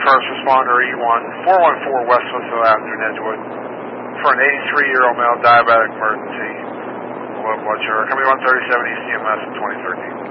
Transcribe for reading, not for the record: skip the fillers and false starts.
first responder E1, 414 West Smithfield Avenue in Edgewood, for an 83-year-old male diabetic emergency. Low blood sugar, coming 137 ECMS in 2013.